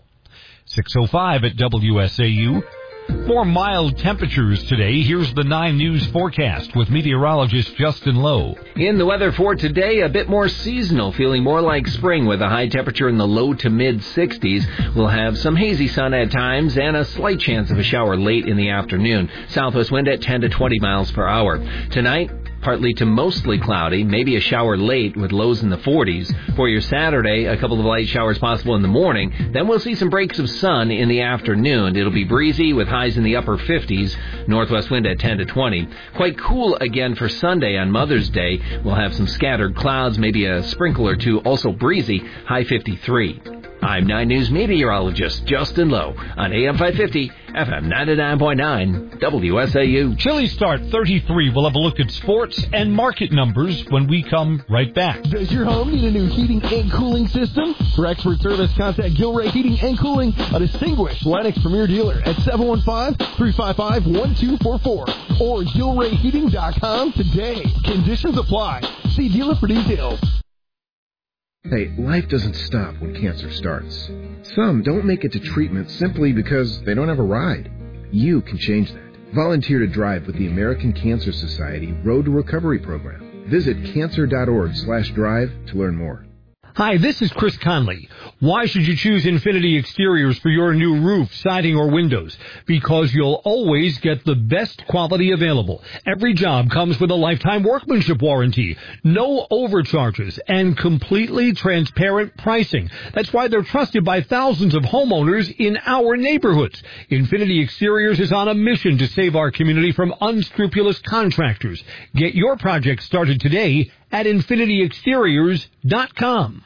S20: 6:05 at WSAU. More mild temperatures today. Here's the 9 News forecast with meteorologist Justin Lowe.
S13: In the weather for today, a bit more seasonal, feeling more like spring with a high temperature in the low to mid 60s. We'll have some hazy sun at times and a slight chance of a shower late in the afternoon. Southwest wind at 10 to 20 miles per hour. Tonight, partly to mostly cloudy, maybe a shower late with lows in the 40s. For your Saturday, a couple of light showers possible in the morning. Then we'll see some breaks of sun in the afternoon. It'll be breezy with highs in the upper 50s. Northwest wind at 10 to 20. Quite cool again for Sunday on Mother's Day. We'll have some scattered clouds, maybe a sprinkle or two, also breezy, high 53. I'm 9 News meteorologist Justin Lowe on AM 550, FM 99.9, WSAU.
S20: Chilly start 33. We'll have a look at sports and market numbers when we come right back.
S14: Does your home need a new heating and cooling system? For expert service, contact Gilray Heating and Cooling, a distinguished Lennox Premier dealer at 715-355-1244 or GilrayHeating.com today. Conditions apply. See dealer for details.
S24: Hey, life doesn't stop when cancer starts. Some don't make it to treatment simply because they don't have a ride. You can change that. Volunteer to drive with the American Cancer Society Road to Recovery program. Visit cancer.org/drive to learn more.
S20: Hi, this is Chris Conley. Why should you choose Infinity Exteriors for your new roof, siding, or windows? Because you'll always get the best quality available. Every job comes with a lifetime workmanship warranty, no overcharges, and completely transparent pricing. That's why they're trusted by thousands of homeowners in our neighborhoods. Infinity Exteriors is on a mission to save our community from unscrupulous contractors. Get your project started today at infinityexteriors.com.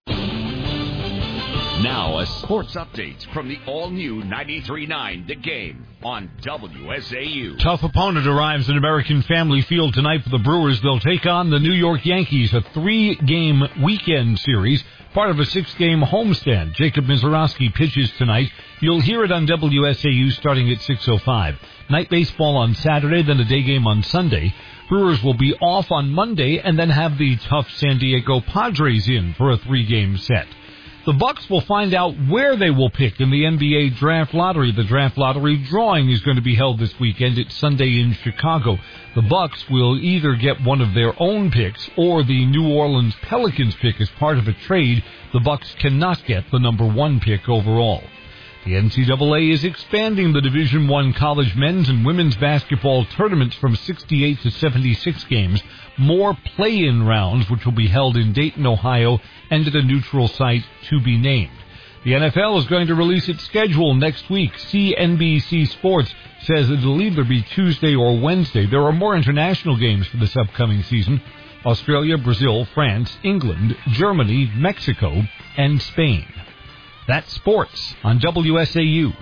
S19: Now a sports update from the all-new 93.9 The Game on WSAU.
S20: Tough opponent arrives at American Family Field tonight for the Brewers. They'll take on the New York Yankees, a 3-game weekend series, part of a 6-game homestand. Jacob Mizorowski pitches tonight. You'll hear it on WSAU starting at 6:05. Night baseball on Saturday, then a day game on Sunday.
S1: Brewers will be off on Monday and then have the tough San Diego Padres in for a 3-game set. The Bucks will find out where they will pick in the NBA Draft Lottery. The Draft Lottery drawing is going to be held this weekend. It's Sunday in Chicago. The Bucks will either get one of their own picks or the New Orleans Pelicans pick as part of a trade. The Bucks cannot get the number 1 pick overall. The NCAA is expanding the Division I college men's and women's basketball tournaments from 68 to 76 games. More play-in rounds, which will be held in Dayton, Ohio, and at a neutral site to be named. The NFL is going to release its schedule next week. CNBC Sports says it'll either be Tuesday or Wednesday. There are more international games for this upcoming season. Australia, Brazil, France, England, Germany, Mexico, and Spain. That's sports on WSAU.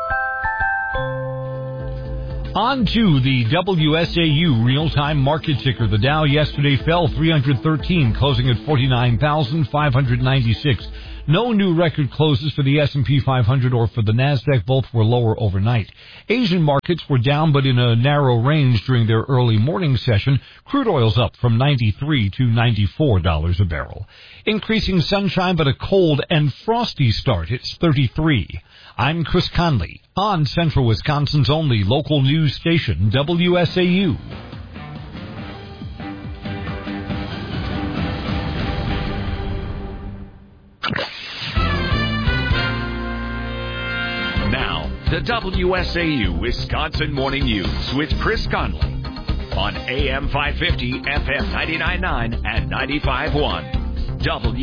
S1: On to the WSAU real-time market ticker. The Dow yesterday fell 313, closing at 49,596. No new record closes for the S&P 500 or for the NASDAQ. Both were lower overnight. Asian markets were down, but in a narrow range during their early morning session. Crude oil's up from $93 to $94 a barrel. Increasing sunshine, but a cold and frosty start. It's 33. I'm Chris Conley on Central Wisconsin's only local news station, WSAU.
S19: Now, the WSAU Wisconsin Morning News with Chris Conley on AM 550, FM 99.9, and 95.1.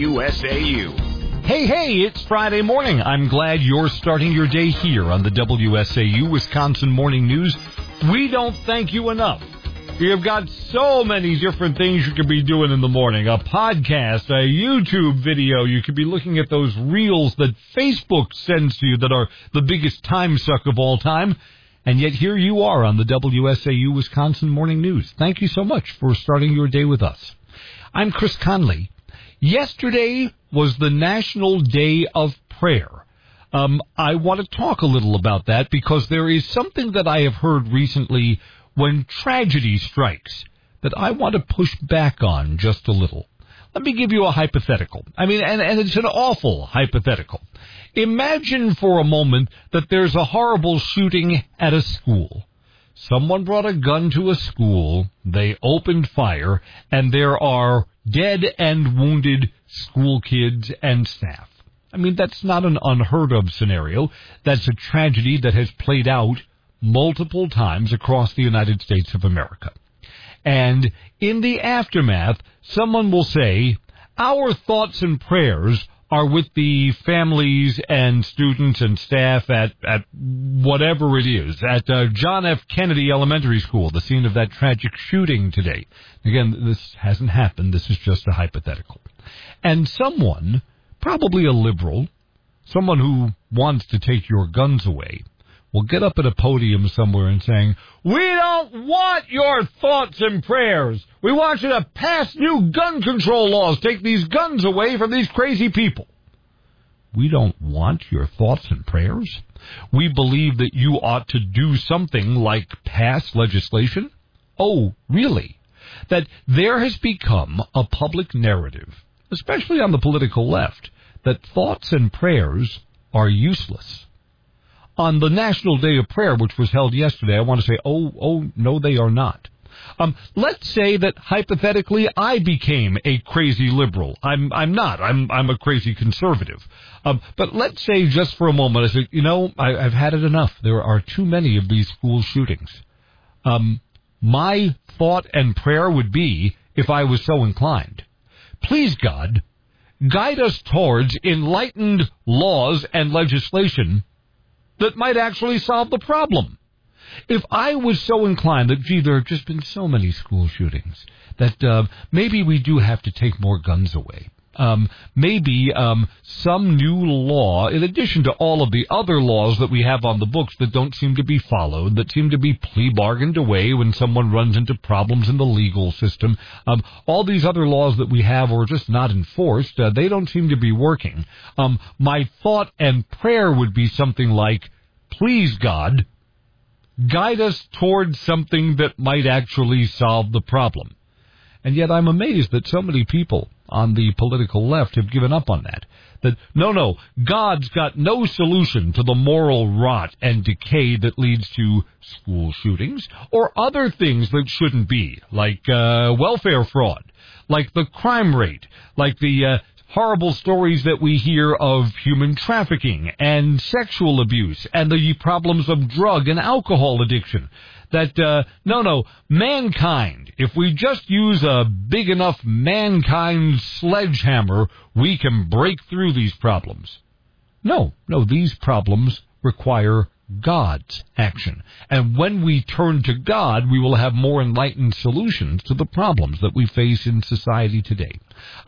S19: WSAU.
S1: Hey, it's Friday morning. I'm glad you're starting your day here on the WSAU Wisconsin Morning News. We don't thank you enough. You've got so many different things you could be doing in the morning. A podcast, a YouTube video. You could be looking at those reels that Facebook sends to you that are the biggest time suck of all time. And yet here you are on the WSAU Wisconsin Morning News. Thank you so much for starting your day with us. I'm Chris Conley. Yesterday was the National Day of Prayer. I want to talk a little about that because there is something that I have heard recently when tragedy strikes that I want to push back on just a little. Let me give you a hypothetical. And it's an awful hypothetical. Imagine for a moment that there's a horrible shooting at a school. Someone brought a gun to a school, they opened fire, and there are dead and wounded school kids and staff. That's not an unheard of scenario. That's a tragedy that has played out multiple times across the United States of America. And in the aftermath, someone will say, our thoughts and prayers are with the families and students and staff at whatever it is, at John F. Kennedy Elementary School, the scene of that tragic shooting today. Again, this hasn't happened. This is just a hypothetical. And someone, probably a liberal, someone who wants to take your guns away, will get up at a podium somewhere and saying, we don't want your thoughts and prayers. We want you to pass new gun control laws, take these guns away from these crazy people. We don't want your thoughts and prayers. We believe that you ought to do something like pass legislation. Oh, really? That there has become a public narrative, especially on the political left, that thoughts and prayers are useless. On the National Day of Prayer, which was held yesterday, I want to say, oh, no, they are not. Let's say that hypothetically I became a crazy liberal. I'm not. I'm a crazy conservative. But let's say just for a moment, I said, I've had it enough. There are too many of these school shootings. My thought and prayer would be, if I was so inclined, please God, guide us towards enlightened laws and legislation that might actually solve the problem. If I was so inclined that, there have just been so many school shootings, that maybe we do have to take more guns away. Maybe some new law, in addition to all of the other laws that we have on the books that don't seem to be followed, that seem to be plea bargained away when someone runs into problems in the legal system, all these other laws that we have are just not enforced. They don't seem to be working. My thought and prayer would be something like, please God, guide us towards something that might actually solve the problem. And yet I'm amazed that so many people on the political left have given up on that. That, no, God's got no solution to the moral rot and decay that leads to school shootings or other things that shouldn't be, like welfare fraud, like the crime rate, like the horrible stories that we hear of human trafficking and sexual abuse and the problems of drug and alcohol addiction. That, mankind, if we just use a big enough mankind sledgehammer, we can break through these problems. No, these problems require God's action. And when we turn to God, we will have more enlightened solutions to the problems that we face in society today.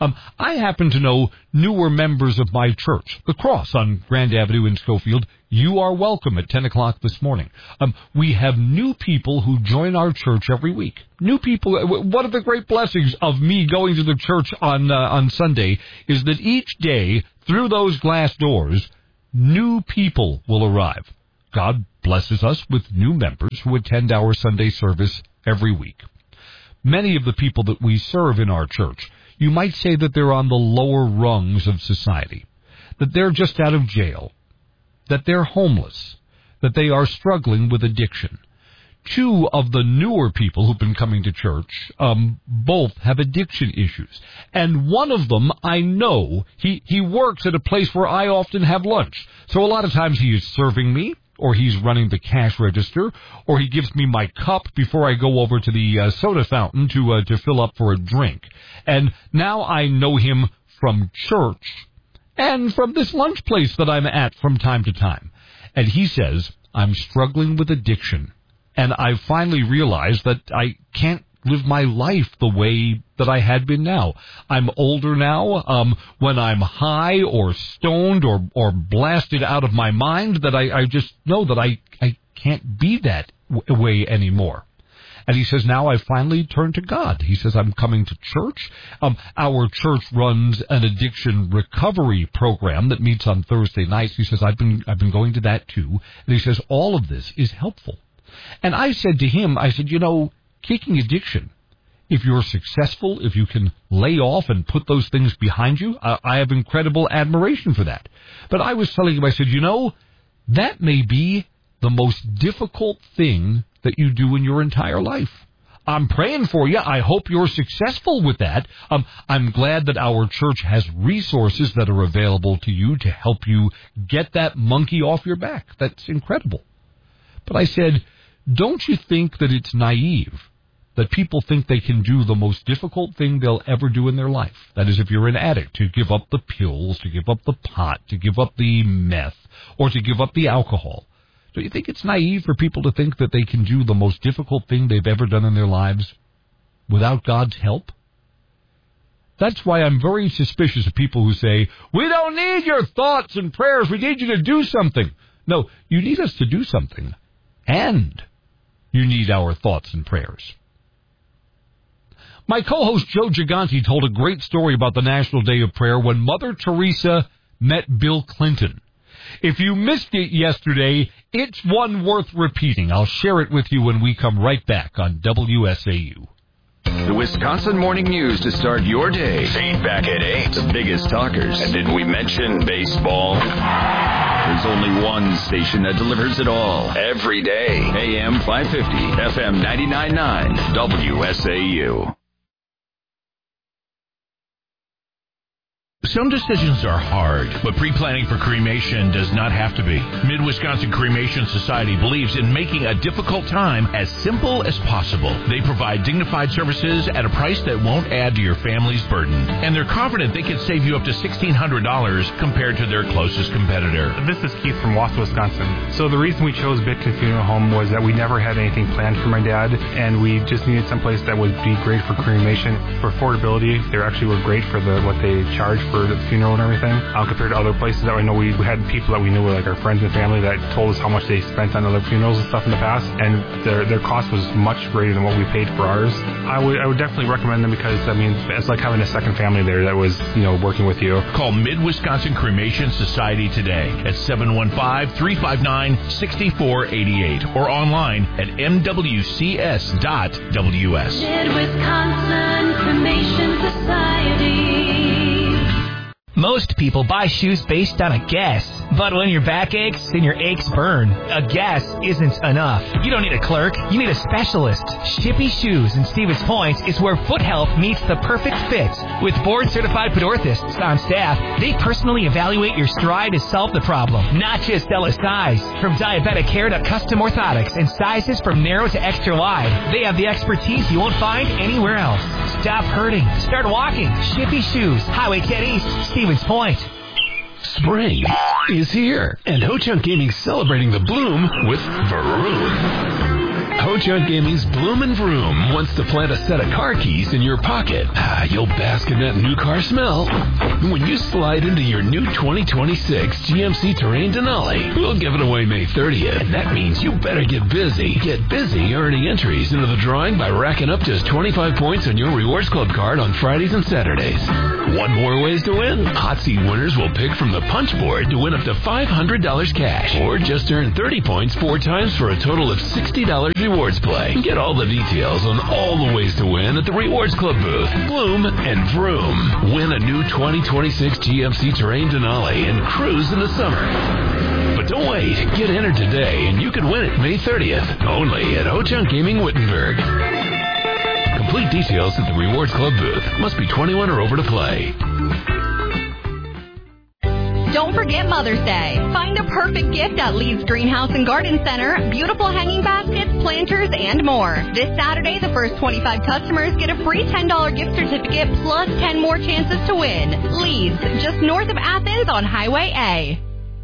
S1: I happen to know newer members of my church, The Cross on Grand Avenue in Schofield. You are welcome at 10 o'clock this morning. We have new people who join our church every week. New people. One of the great blessings of me going to the church on Sunday is that each day, through those glass doors, new people will arrive. God blesses us with new members who attend our Sunday service every week. Many of the people that we serve in our church, you might say that they're on the lower rungs of society, that they're just out of jail, that they're homeless, that they are struggling with addiction. Two of the newer people who've been coming to church, both have addiction issues. And one of them, I know, he works at a place where I often have lunch. So a lot of times he is serving me, or he's running the cash register, or he gives me my cup before I go over to the soda fountain to fill up for a drink. And now I know him from church and from this lunch place that I'm at from time to time. And he says, I'm struggling with addiction. And I finally realized that I can't live my life the way that I had been now. I'm older now. When I'm high or stoned or blasted out of my mind, that I just know that I can't be that way anymore. And he says, now I finally turned to God. He says, I'm coming to church. Our church runs an addiction recovery program that meets on Thursday nights. He says, I've been going to that too. And he says, all of this is helpful. And I said to him, kicking addiction, if you're successful, if you can lay off and put those things behind you, I have incredible admiration for that. But I was telling him, I said, that may be the most difficult thing that you do in your entire life. I'm praying for you. I hope you're successful with that. I'm glad that our church has resources that are available to you to help you get that monkey off your back. That's incredible. But I said, don't you think that it's naive that people think they can do the most difficult thing they'll ever do in their life? That is, if you're an addict, to give up the pills, to give up the pot, to give up the meth, or to give up the alcohol. Do you think it's naive for people to think that they can do the most difficult thing they've ever done in their lives without God's help? That's why I'm very suspicious of people who say, we don't need your thoughts and prayers, we need you to do something. No, you need us to do something, and you need our thoughts and prayers. My co-host Joe Gigante told a great story about the National Day of Prayer when Mother Teresa met Bill Clinton. If you missed it yesterday, it's one worth repeating. I'll share it with you when we come right back on WSAU.
S2: The Wisconsin Morning News to start your day. Feedback at 8. The biggest talkers. And did we mention baseball? There's only one station that delivers it all. Every day. AM 550, FM 99.9, WSAU.
S19: Some decisions are hard, but pre-planning for cremation does not have to be. Mid-Wisconsin Cremation Society believes in making a difficult time as simple as possible. They provide dignified services at a price that won't add to your family's burden. And they're confident they can save you up to $1,600 compared to their closest competitor.
S4: This is Keith from Wausau, Wisconsin. So the reason we chose Bitkin Funeral Home was that we never had anything planned for my dad, and we just needed someplace that would be great for cremation. For affordability, they actually were great for what they charge for for the funeral and everything, compared to other places that I know we had people that we knew were like our friends and family that told us how much they spent on other funerals and stuff in the past, and their cost was much greater than what we paid for ours. I would definitely recommend them because, I mean, it's like having a second family there that was, working with you.
S19: Call Mid-Wisconsin Cremation Society today at 715-359-6488 or online at mwcs.ws.
S5: Mid-Wisconsin Cremation Society.
S6: Most people buy shoes based on a guess. But when your back aches and your aches burn, a guess isn't enough. You don't need a clerk, you need a specialist. Shippy Shoes in Stevens Point is where foot health meets the perfect fit. With board-certified podorthists on staff, they personally evaluate your stride to solve the problem, not just LSIs. From diabetic care to custom orthotics and sizes from narrow to extra wide, they have the expertise you won't find anywhere else. Stop hurting. Start walking. Shippy Shoes, Highway 10 East, Stevens Point.
S28: Spring is here, and Ho-Chunk Gaming's celebrating the bloom with Vroom. Ho-Chunk Gaming's Bloom and Vroom wants to plant a set of car keys in your pocket. You'll bask in that new car smell. When you slide into your new 2026 GMC Terrain Denali, we'll give it away May 30th, and that means you better get busy. Get busy earning entries into the drawing by racking up just 25 points on your Rewards Club card on Fridays and Saturdays. Want more ways to win? Hot Seat winners will pick from the punch board to win up to $500 cash, or just earn 30 points 4 times for a total of $60 rewards play. Get all the details on all the ways to win at the Rewards Club booth. Bloom and Vroom. Win a new 2026 GMC Terrain Denali and cruise in the summer. But don't wait. Get entered today and you could win it May 30th. Only at Ho-Chunk Gaming Wittenberg. Complete details at the Rewards Club booth. Must be 21 or over to play.
S15: Don't forget Mother's Day. Find a perfect gift at Lee's Greenhouse and Garden Center. Beautiful hanging baskets, planters, and more. This Saturday, the first 25 customers get a free $10 gift certificate plus 10 more chances to win. Lee's, just north of Athens on Highway A.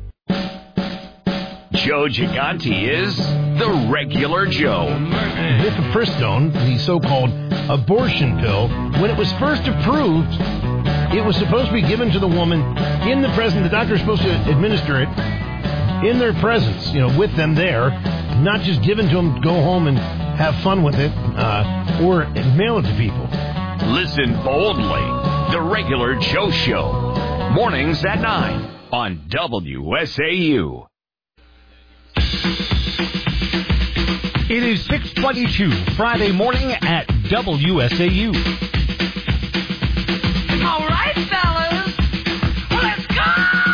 S2: Joe Gigante is the regular Joe.
S16: Mifepristone, the so-called abortion pill, when it was first approved, it was supposed to be given to the woman in the presence. The doctor is supposed to administer it in their presence, with them there, not just given to them to go home and have fun with it or mail it to people.
S2: Listen boldly. The regular Joe Show. Mornings at 9 on WSAU.
S1: It is 6:22 Friday morning at WSAU.
S5: All right, fellas, let's go!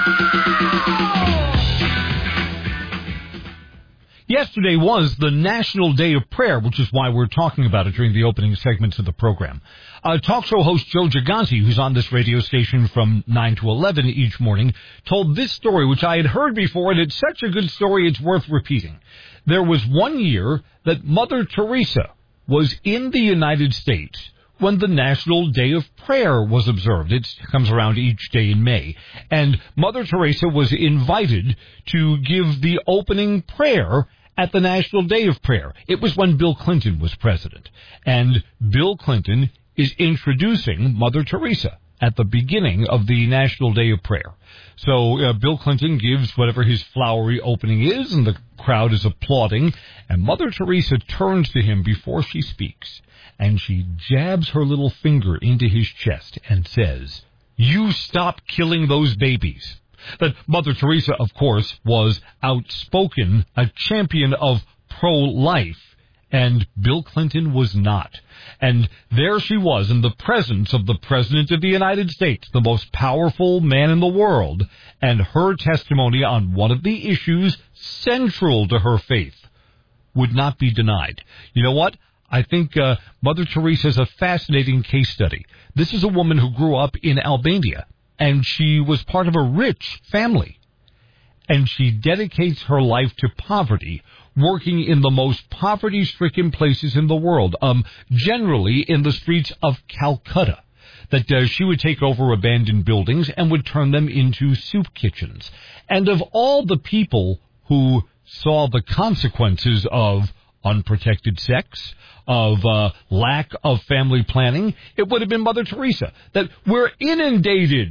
S1: Yesterday was the National Day of Prayer, which is why we're talking about it during the opening segments of the program. Talk show host Joe Gigante, who's on this radio station from 9 to 11 each morning, told this story, which I had heard before, and it's such a good story it's worth repeating. There was one year that Mother Teresa was in the United States when the National Day of Prayer was observed. It comes around each day in May. And Mother Teresa was invited to give the opening prayer at the National Day of Prayer. It was when Bill Clinton was president. And Bill Clinton is introducing Mother Teresa at the beginning of the National Day of Prayer. So Bill Clinton gives whatever his flowery opening is, and the crowd is applauding. And Mother Teresa turns to him before she speaks, and she jabs her little finger into his chest and says, "You stop killing those babies." But Mother Teresa, of course, was outspoken, a champion of pro-life, and Bill Clinton was not. And there she was in the presence of the President of the United States, the most powerful man in the world, and her testimony on one of the issues central to her faith would not be denied. You know what? I think Mother Teresa is a fascinating case study. This is a woman who grew up in Albania, and she was part of a rich family. And she dedicates her life to poverty, working in the most poverty-stricken places in the world, generally in the streets of Calcutta, that she would take over abandoned buildings and would turn them into soup kitchens. And of all the people who saw the consequences of unprotected sex, of lack of family planning, it would have been Mother Teresa. That we're inundated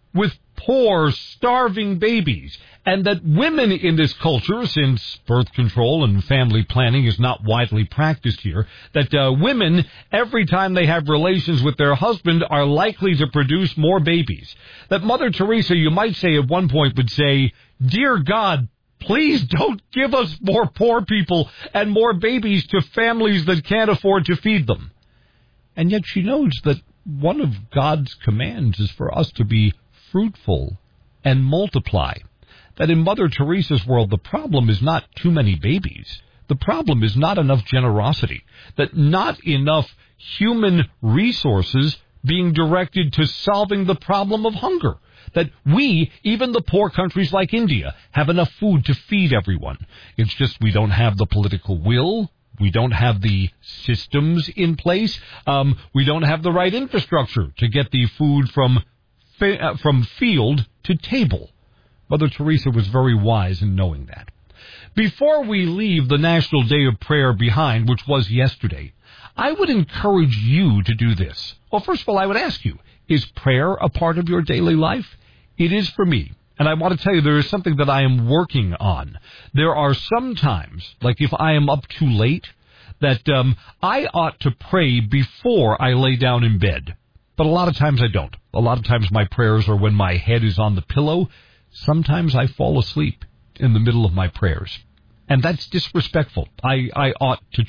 S1: with poor, starving babies, and that women in this culture, since birth control and family planning is not widely practiced here, that women, every time they have relations with their husband, are likely to produce more babies. That Mother Teresa, you might say at one point, would say, "Dear God, please don't give us more poor people and more babies to families that can't afford to feed them." And yet she knows that one of God's commands is for us to be fruitful and multiply. That in Mother Teresa's world, the problem is not too many babies. The problem is not enough generosity. That not enough human resources being directed to solving the problem of hunger. That we, even the poor countries like India, have enough food to feed everyone. It's just we don't have the political will. We don't have the systems in place. We don't have the right infrastructure to get the food from field to table. Mother Teresa was very wise in knowing that. Before we leave the National Day of Prayer behind, which was yesterday, I would encourage you to do this. Well, first of all, I would ask you, is prayer a part of your daily life? It is for me. And I want to tell you, there is something that I am working on. There are some times, like if I am up too late, that I ought to pray before I lay down in bed. But a lot of times I don't. A lot of times my prayers are when my head is on the pillow. Sometimes I fall asleep in the middle of my prayers. And that's disrespectful. I ought to